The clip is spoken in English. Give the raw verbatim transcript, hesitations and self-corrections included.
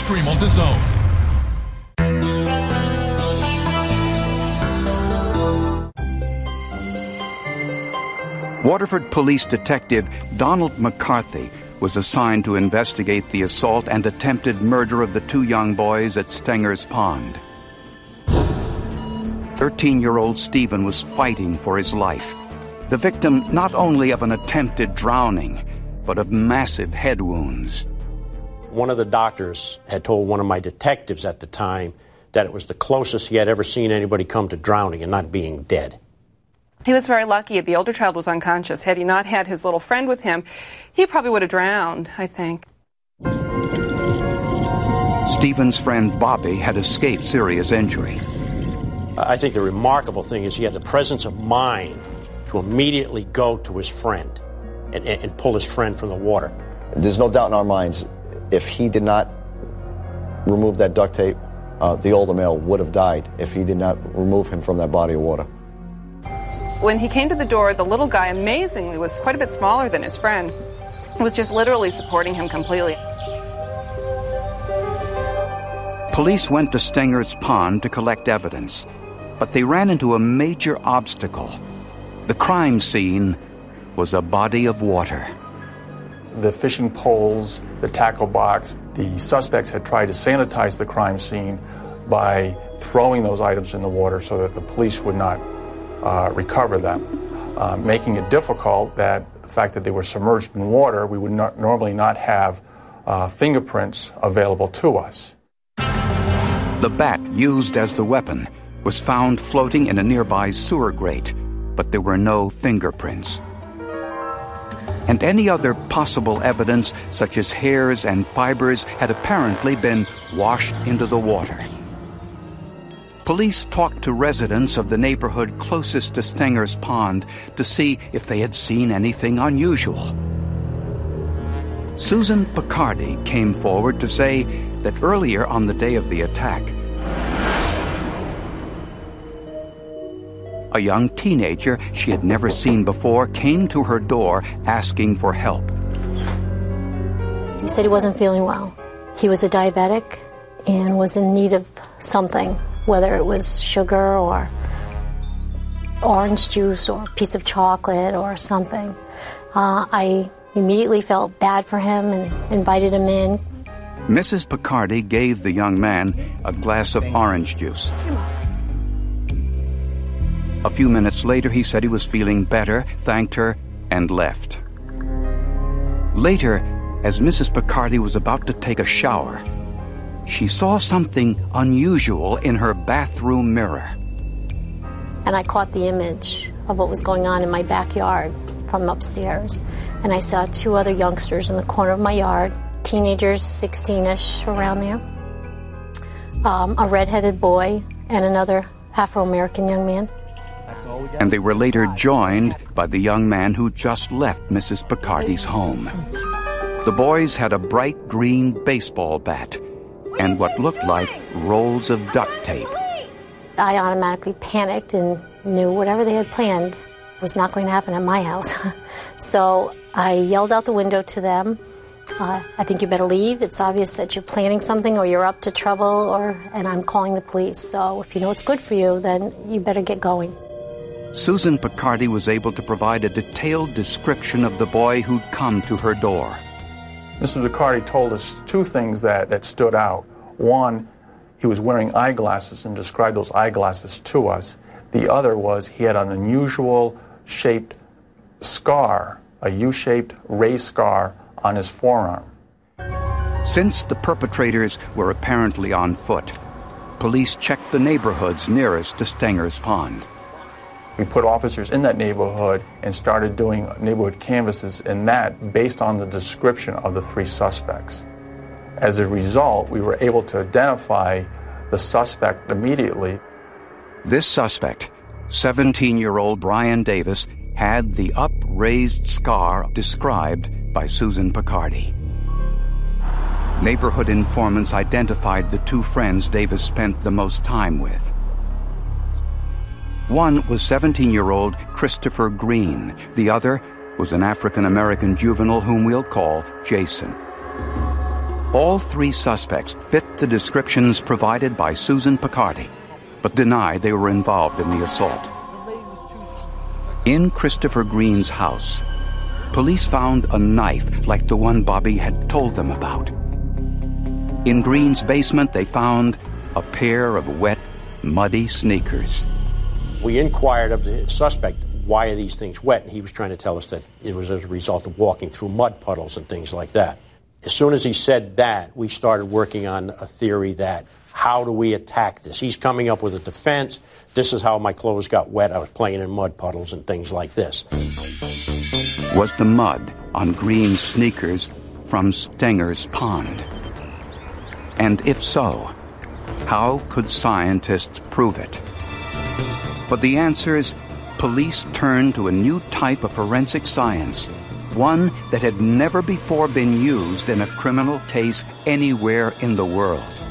Stream on DAZN. Waterford Police Detective Donald McCarthy was assigned to investigate the assault and attempted murder of the two young boys at Stenger's Pond. Thirteen-year-old Stephen was fighting for his life, the victim not only of an attempted drowning, but of massive head wounds. One of the doctors had told one of my detectives at the time that it was the closest he had ever seen anybody come to drowning and not being dead. He was very lucky. The older child was unconscious. Had he not had his little friend with him, he probably would have drowned, I think. Stephen's friend Bobby had escaped serious injury. I think the remarkable thing is he had the presence of mind to immediately go to his friend and, and, and pull his friend from the water. There's no doubt in our minds, if he did not remove that duct tape, uh, the older male would have died if he did not remove him from that body of water. When he came to the door, the little guy, amazingly, was quite a bit smaller than his friend. He was just literally supporting him completely. Police went to Stenger's Pond to collect evidence, but they ran into a major obstacle. The crime scene was a body of water. The fishing poles, the tackle box, the suspects had tried to sanitize the crime scene by throwing those items in the water so that the police would not Uh, recover them, uh, making it difficult that the fact that they were submerged in water, we would not, normally not have uh, fingerprints available to us. The bat used as the weapon was found floating in a nearby sewer grate, but there were no fingerprints. And any other possible evidence, such as hairs and fibers, had apparently been washed into the water. Police talked to residents of the neighborhood closest to Stenger's Pond to see if they had seen anything unusual. Susan Picardi came forward to say that earlier on the day of the attack, a young teenager she had never seen before came to her door asking for help. He said he wasn't feeling well. He was a diabetic and was in need of something, whether it was sugar or orange juice or a piece of chocolate or something. Uh, I immediately felt bad for him and invited him in. Missus Picardi gave the young man a glass of orange juice. A few minutes later, he said he was feeling better, thanked her, and left. Later, as Missus Picardi was about to take a shower, she saw something unusual in her bathroom mirror. And I caught the image of what was going on in my backyard from upstairs. And I saw two other youngsters in the corner of my yard, teenagers, sixteen-ish, around there. Um, a redheaded boy and another Afro-American young man. And they were later joined by the young man who just left Missus Picardi's home. The boys had a bright green baseball bat and what looked like rolls of duct tape. I automatically panicked and knew whatever they had planned was not going to happen at my house. So I yelled out the window to them, uh, I think you better leave. It's obvious that you're planning something or you're up to trouble, or and I'm calling the police. So if you know it's good for you, then you better get going. Susan Picardi was able to provide a detailed description of the boy who'd come to her door. Mister Picardi told us two things that, that stood out. One, he was wearing eyeglasses and described those eyeglasses to us. The other was he had an unusual shaped scar, a U-shaped raised scar on his forearm. Since the perpetrators were apparently on foot, police checked the neighborhoods nearest to Stenger's Pond. We put officers in that neighborhood and started doing neighborhood canvasses, and that based on the description of the three suspects. As a result, we were able to identify the suspect immediately. This suspect, seventeen-year-old Brian Davis, had the upraised scar described by Susan Picardi. Neighborhood informants identified the two friends Davis spent the most time with. One was seventeen-year-old Christopher Green. The other was an African-American juvenile whom we'll call Jason. All three suspects fit the descriptions provided by Susan Picardi, but deny they were involved in the assault. In Christopher Green's house, police found a knife like the one Bobby had told them about. In Green's basement, they found a pair of wet, muddy sneakers. We inquired of the suspect, why are these things wet? And he was trying to tell us that it was as a result of walking through mud puddles and things like that. As soon as he said that, we started working on a theory that, how do we attack this? He's coming up with a defense. This is how my clothes got wet. I was playing in mud puddles and things like this. Was the mud on Green's sneakers from Stenger's Pond? And if so, how could scientists prove it? For the answers, police turned to a new type of forensic science, one that had never before been used in a criminal case anywhere in the world.